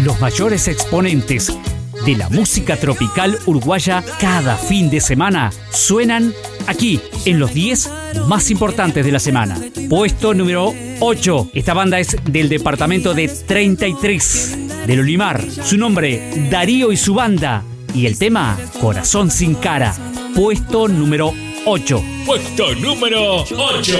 Los mayores exponentes de la música tropical uruguaya cada fin de semana suenan aquí en los 10 más importantes de la semana. Puesto número 8. Esta banda es del departamento de 33 del Olimar. Su nombre, Darío y su banda. Y el tema, Corazón sin cara. Puesto número 8. Puesto número 8.